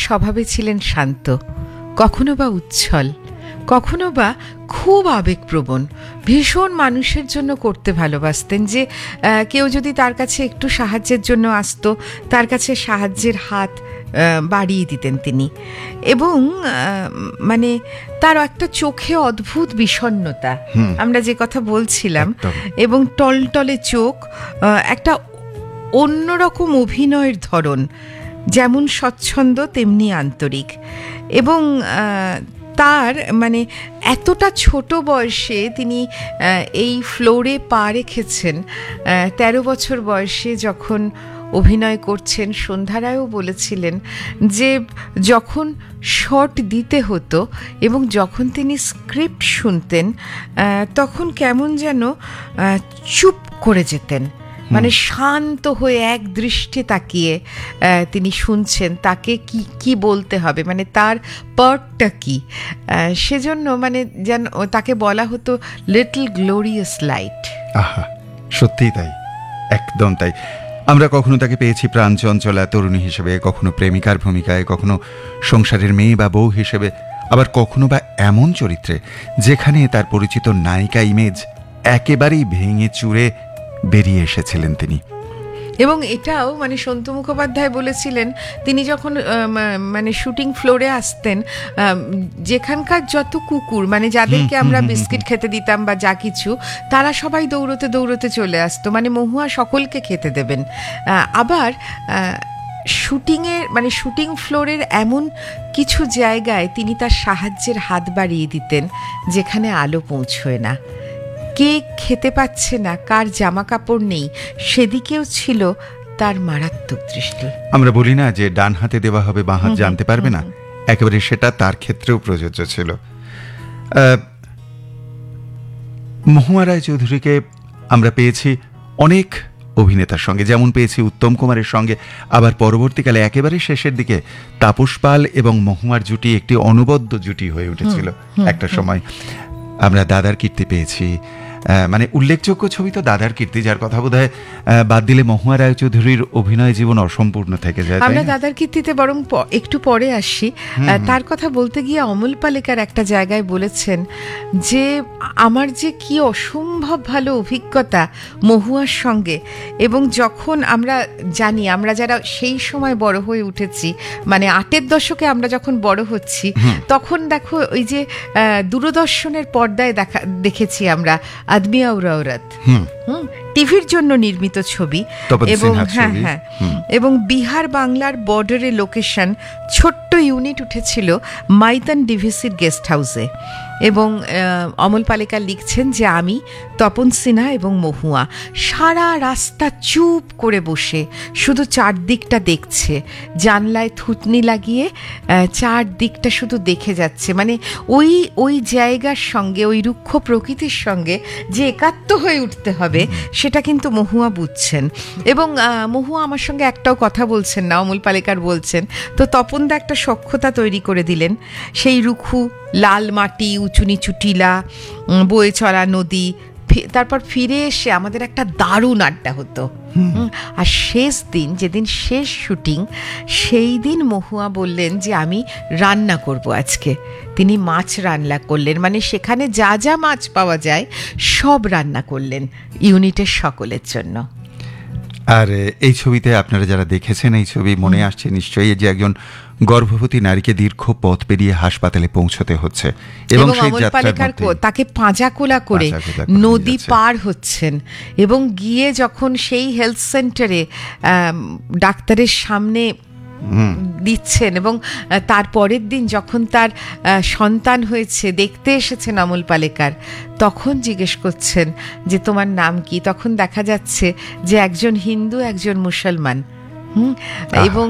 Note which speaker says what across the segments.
Speaker 1: স্বভাবে ছিলেন শান্ত, কখনো বা উচ্ছল, কখনো বা খুব আবেগপ্রবণ, ভীষণ মানুষের জন্য করতে ভালোবাসতেন। যে কেউ যদি তার কাছে একটু সাহায্যের জন্য আসতো, তার কাছে সাহায্যের হাত বাড়িয়ে দিতেন তিনি। এবং মানে তার একটা চোখে অদ্ভুত বিষণ্ণতা, আমরা যে কথা বলছিলাম, এবং টলটলে চোখ, একটা অন্যরকম অভিনয়ের ধরন, যেমন স্বচ্ছন্দ তেমনি আন্তরিক। এবং তার মানে এতটা ছোট বয়সে তিনি এই ফ্লোরে পা রেখেছেন। 13 বছর বয়সে যখন অভিনয় করছেন, সন্ধ্যা রায়ও বলেছিলেন যে যখন শট দিতে হতো এবং যখন তিনি স্ক্রিপ্ট শুনতেন, তখন কেমন যেন চুপ করে যেতেন, মানে শান্ত হয়ে এক দৃষ্টি তাকিয়ে তিনি শুনছেন তাকে কি বলতে হবে, মানে তার পার্টটা কি। সেজন্য মানে যেন তাকে বলা হতো লিটল গ্লোরিয়াস লাইট।
Speaker 2: আহা, সত্যিই তাই, একদম তাই। আমরা কখনো তাকে পেয়েছি প্রাণচঞ্চলা তরুণী হিসেবে, কখনো প্রেমিকার ভূমিকায়, কখনো সংসারের মেয়ে বা বউ হিসেবে, আবার কখনো বা এমন চরিত্রে যেখানে তার পরিচিত নায়িকা ইমেজ একেবারেই ভেঙে চুরে বেরিয়ে এসেছিলেন তিনি।
Speaker 1: এবং এটাও মানে সন্তু মুখোপাধ্যায় বলেছিলেন, তিনি যখন মানে শুটিং ফ্লোরে আসতেন, যেখানকার যত কুকুর, মানে যাদেরকে আমরা বিস্কিট খেতে দিতাম বা যা কিছু, তারা সবাই দৌড়তে দৌড়তে চলে আসতো, মানে মহুয়া সকলকে খেতে দেবেন। আবার শুটিংয়ের মানে শুটিং ফ্লোরের এমন কিছু জায়গায় তিনি তার সাহায্যের হাত বাড়িয়ে দিতেন যেখানে আলো পৌঁছয় না, কে খেতে পাচ্ছে না, কার জামা কাপড় নেই, সেদিকেও ছিল তার মারাত্মক দৃষ্টি।
Speaker 2: আমরা বলি না যে ডান হাতে দেওয়া হবে বাঁ হাত জানতে পারবে না, একেবারে সেটা তার ক্ষেত্রেও প্রযোজ্য ছিল। মহুয়া রায়চৌধুরীকে আমরা পেয়েছি অনেক অভিনেতার সঙ্গে, যেমন পেয়েছি উত্তম কুমারের সঙ্গে, আবার পরবর্তীকালে একেবারে শেষের দিকে তাপস পাল এবং মহুয়ার জুটি একটি অনবদ্য জুটি হয়ে উঠেছিল একটা সময়। আমরা দাদার কীর্তি পেয়েছি, মানে উল্লেখযোগ্য ছবি তো দাদার কীর্তি, যার কথা বোধহয় বাদ দিলে মহুয়া রায়চৌধুরীর অভিনয় জীবন অসম্পূর্ণ থেকে যায়।
Speaker 1: আমরা দাদার কীর্তিতে বরং একটু পরে আসি। তার কথা বলতে গিয়ে অমল পালেকার একটা জায়গায় বলেছেন যে আমার যে কি অসম্ভব ভালো অভিজ্ঞতা মহুয়ার সঙ্গে। এবং যখন আমরা জানি, আমরা যারা সেই সময় বড় হয়ে উঠেছি, মানে 8-এর দশকে আমরা যখন বড় হচ্ছি, তখন দেখো ওই যে দূরদর্শনের পর্দায় দেখেছি আমরা আদমি और औरत, টিভির জন্য নির্মিত ছবি। এবং এবং বিহার বাংলার বর্ডারে লোকেশন, ছোট্ট ইউনিট উঠেছিল মাইতান ডিভিসির গেস্ট হাউসে। এবং অমল পালেকার লিখছেন যে আমি, তপন সিনহা এবং মহুয়া সারা রাস্তা চুপ করে বসে শুধু চারদিকটা দেখছে, জানলায় থুতনি লাগিয়ে চারদিকটা শুধু দেখে যাচ্ছে। মানে ওই জায়গার সঙ্গে, ওই রুক্ষ প্রকৃতির সঙ্গে যে একাত্ম হয়ে উঠতে হবে, সেটা কিন্তু মহুয়া বুঝছেন। এবং মহুয়া আমার সঙ্গে একটাও কথা বলছেন না, অমল পালেকার বলছেন। তো তপনদা একটা সখ্যতা তৈরি করে দিলেন, সেই রুখু লাল মাটি, উঁচু নিচু টিলা, বয়ে চলা নদী। তারপর ফিরে এসে আমাদের একটা দারুণ আড্ডা হতো। আর শেষ দিন, যেদিন শেষ শুটিং, সেই দিন মহুয়া বললেন যে আমি রান্না করব আজকে। তিনি মাছ রান্না করলেন, মানে সেখানে যা যা মাছ পাওয়া যায় সব রান্না করলেন ইউনিটের সকলের জন্য।
Speaker 2: আর এই ছবিতে আপনারা যারা দেখেছেন, এই ছবি মনে আসছে নিশ্চয়ই যে একজন গর্ভবতী নারীকে দীর্ঘ পথ পেরিয়ে হাসপাতালে পৌঁছতে হচ্ছে, এবং সেই যাত্রার
Speaker 1: তাকে পাঁজাকোলা করে নদী পার হচ্ছেন, এবং গিয়ে যখন সেই হেলথ সেন্টারে ডাক্তারের সামনে দিচ্ছেন, এবং তার পরের দিন যখন তার সন্তান হয়েছে, দেখতে এসেছেন অমল পালেকার, তখন জিজ্ঞেস করছেন যে তোমার নাম কি। তখন দেখা যাচ্ছে যে একজন হিন্দু, একজন মুসলমান, এবং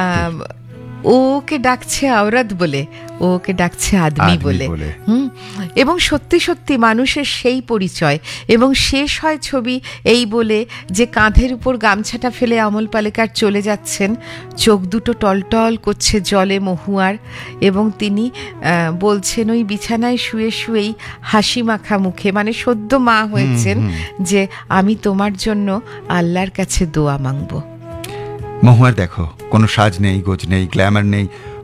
Speaker 1: ওকে ডাকছে আওরাত বলে, ওকে ডাকছে আদমি বলে। এবং সত্যি সত্যি মানুষের সেই পরিচয়। এবং শেষ হয় ছবি এই বলে যে কাঁধের উপর গামছাটা ফেলে অমল পালেকার চলে যাচ্ছেন, চোখ দুটো টলটল করছে জলে মহুয়ার, এবং তিনি বলছেন ওই বিছানায় শুয়ে শুয়েই হাসি মাখা মুখে, মানে সদ্য মা হয়েছেন, যে আমি তোমার জন্য আল্লাহর কাছে দোয়া মাংবো।
Speaker 2: মহুয়ার দেখো কোনো সাজ নেই, গোজ নেই, গ্ল্যামার নেই,